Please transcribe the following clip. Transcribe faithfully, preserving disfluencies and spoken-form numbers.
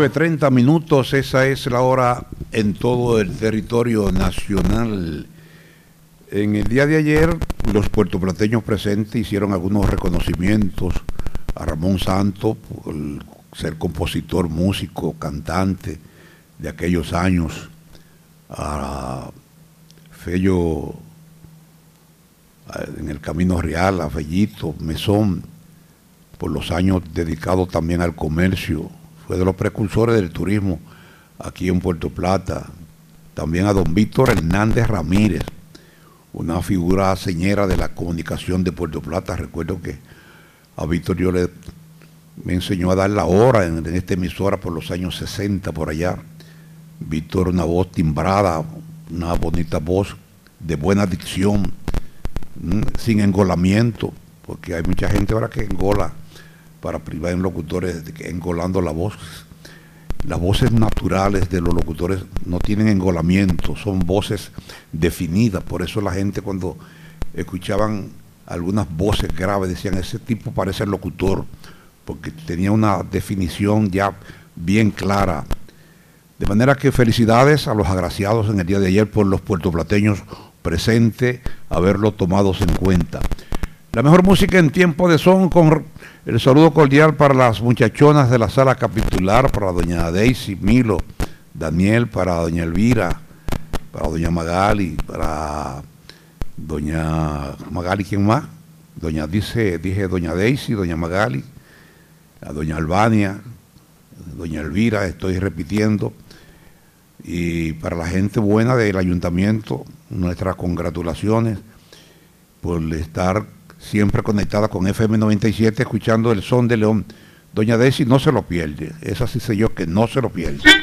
nueve treinta minutos, esa es la hora en todo el territorio nacional. En el día de ayer, los puertoplateños presentes hicieron algunos reconocimientos a Ramón Santos por ser compositor, músico, cantante de aquellos años, a Fello en el Camino Real, a Fellito Mesón, por los años dedicados también al comercio. Fue de los precursores del turismo aquí en Puerto Plata. También a don Víctor Hernández Ramírez, una figura señera de la comunicación de Puerto Plata. Recuerdo que a Víctor yo le me enseñó a dar la hora en, en esta emisora por los años sesenta, por allá. Víctor, una voz timbrada, una bonita voz, de buena dicción, mmm, sin engolamiento, porque hay mucha gente ahora que engola para privar en locutores, engolando la voz. Las voces naturales de los locutores no tienen engolamiento, son voces definidas. Por eso la gente, cuando escuchaban algunas voces graves, decían, ese tipo parece el locutor, porque tenía una definición ya bien clara. De manera que felicidades a los agraciados en el día de ayer por los puertoplateños presentes, haberlo tomados en cuenta. La mejor música en tiempo de son, con el saludo cordial para las muchachonas de la sala capitular, para doña Daisy, Milo, Daniel, para doña Elvira, para doña Magali, para doña Magali, ¿quién más? Doña, dice, dije doña Daisy, doña Magali, a doña Albania, doña Elvira, estoy repitiendo, y para la gente buena del ayuntamiento, nuestras congratulaciones por estar siempre conectada con F M noventa y siete, escuchando el son de León. Doña Daisy no se lo pierde, esa sí sé yo que no se lo pierde.